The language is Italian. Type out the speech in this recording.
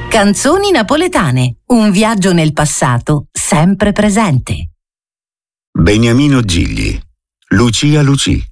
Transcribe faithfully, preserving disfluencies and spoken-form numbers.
Canzoni napoletane, un viaggio nel passato sempre presente. Beniamino Gigli, Lucia Luci.